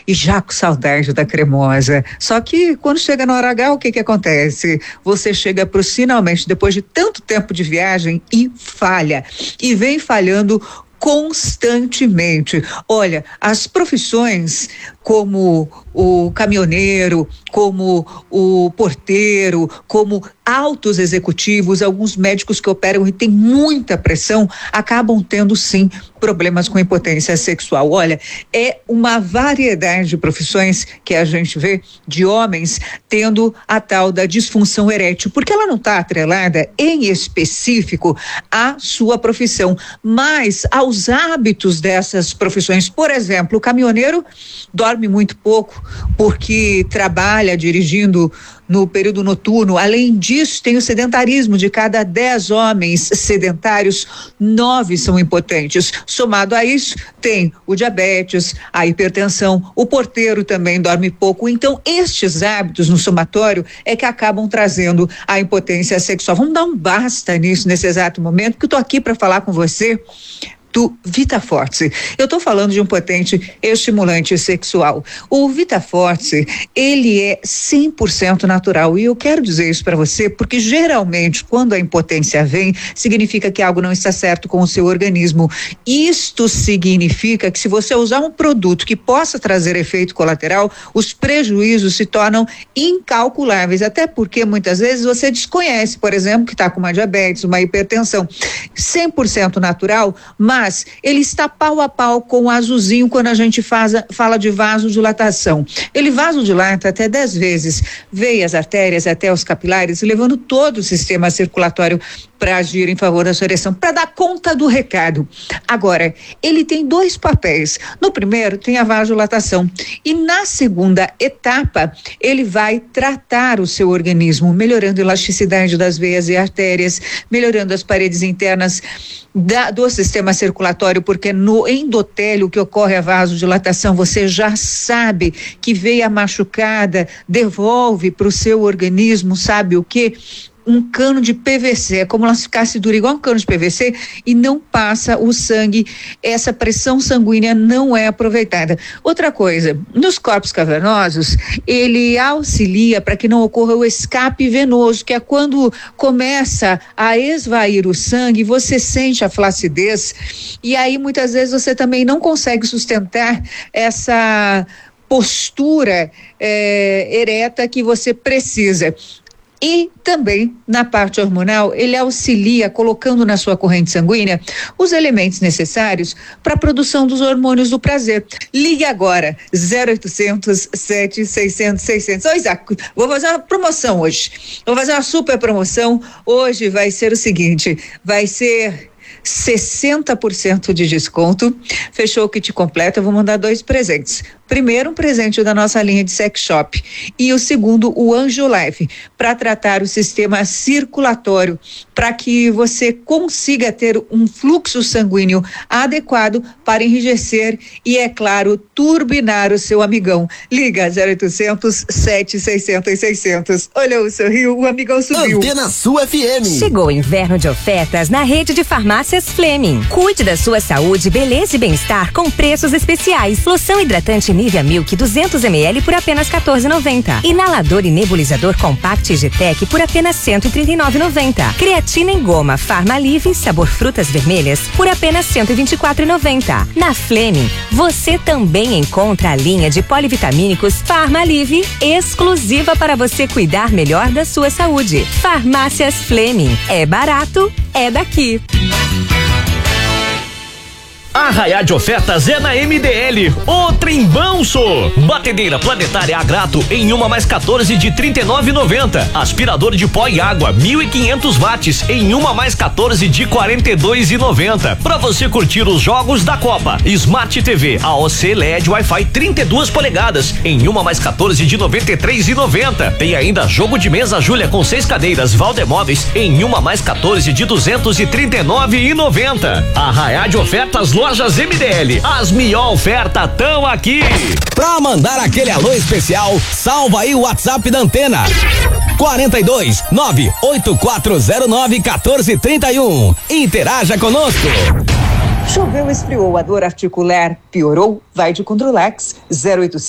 e já com saudade da cremosa. Só que quando chega na hora H, o que acontece? Você chega para os finalmente, depois de tanto tempo de viagem, e falha. E vem falhando constantemente. Olha, as profissões como o caminhoneiro, como o porteiro, como altos executivos, alguns médicos que operam e têm muita pressão, acabam tendo sim problemas com impotência sexual. Olha, é uma variedade de profissões que a gente vê de homens tendo a tal da disfunção erétil, porque ela não está atrelada em específico à sua profissão, mas aos hábitos dessas profissões. Por exemplo, o caminhoneiro dorme muito pouco porque trabalha dirigindo no período noturno. Além disso, tem o sedentarismo. De cada 10 homens sedentários, 9 são impotentes. Somado a isso, tem o diabetes, a hipertensão, o porteiro também dorme pouco. Então, estes hábitos no somatório é que acabam trazendo a impotência sexual. Vamos dar um basta nisso nesse exato momento, que eu tô aqui para falar com você do VitaForte. Eu estou falando de um potente estimulante sexual. O VitaForte, ele é 100% natural, e eu quero dizer isso para você porque geralmente quando a impotência vem, significa que algo não está certo com o seu organismo. Isto significa que se você usar um produto que possa trazer efeito colateral, os prejuízos se tornam incalculáveis, até porque muitas vezes você desconhece, por exemplo, que está com uma diabetes, uma hipertensão. 100% natural, mas ele está pau a pau com o azulzinho quando a gente fala de vasodilatação. Ele vasodilata até 10 vezes veias, artérias, até os capilares, levando todo o sistema circulatório para agir em favor da sua ereção, para dar conta do recado. Agora, ele tem 2 papéis. No primeiro, tem a vasodilatação, e na segunda etapa, ele vai tratar o seu organismo, melhorando a elasticidade das veias e artérias, melhorando as paredes internas do sistema circulatório, porque no endotélio que ocorre a vasodilatação, você já sabe que veia machucada devolve para o seu organismo, sabe o quê? Um cano de PVC, é como ela ficasse dura igual um cano de PVC e não passa o sangue, essa pressão sanguínea não é aproveitada. Outra coisa, nos corpos cavernosos, ele auxilia para que não ocorra o escape venoso, que é quando começa a esvair o sangue, você sente a flacidez, e aí muitas vezes você também não consegue sustentar essa postura ereta que você precisa. E também, na parte hormonal, ele auxilia colocando na sua corrente sanguínea os elementos necessários para a produção dos hormônios do prazer. Ligue agora, 0800 700 600. Ô, Isaac, vou fazer uma promoção hoje. Vou fazer uma super promoção. Hoje vai ser o seguinte, vai ser 60% de desconto. Fechou o kit completo, eu vou mandar 2 presentes. Primeiro, um presente da nossa linha de sex shop, e o segundo, o Anjo Life, para tratar o sistema circulatório, para que você consiga ter um fluxo sanguíneo adequado para enrijecer e, é claro, turbinar o seu amigão. Liga 0800 700 600. Olha o sorriu, o amigão subiu. Antena Sul FM. Chegou o inverno de ofertas na rede de farmácias Fleming. Cuide da sua saúde, beleza e bem-estar com preços especiais. Loção hidratante Nivea Milk 200 ml por apenas R$14,90. Inalador e nebulizador Compact G-Tech por apenas R$139,90. Creatina em goma Farmalive sabor frutas vermelhas por apenas R$124,90. Na Fleming, você também encontra a linha de polivitamínicos Farmalive, exclusiva para você cuidar melhor da sua saúde. Farmácias Fleming. É barato, é daqui. Arraiá de ofertas é na MDL, o Trembão Sou. Batedeira planetária Agrato em 1 mais 14 de R$39,90. Aspirador de pó e água 1.500 watts em 1 mais 14 de R$42,90. Pra você curtir os jogos da Copa. Smart TV AOC LED Wi-Fi 32 polegadas em 1 mais 14 de R$93,90. Tem ainda jogo de mesa Júlia com 6 cadeiras Valdemóveis em 1 mais 14 de R$239,90. Arraiá de ofertas Lojas MDL, as melhor oferta tão aqui. Pra mandar aquele alô especial, salva aí o WhatsApp da Antena. 42 98409 1431. Interaja conosco. Choveu, esfriou, a dor articular piorou? Vai de Controlax, 0800